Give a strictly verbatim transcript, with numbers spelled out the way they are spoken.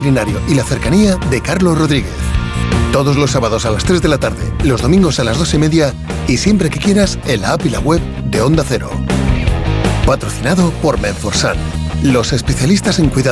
y la cercanía de Carlos Rodríguez. Todos los sábados a las tres de la tarde, los domingos a las dos y media y siempre que quieras en la app y la web de Onda Cero. Patrocinado por Menforsan, los especialistas en cuidado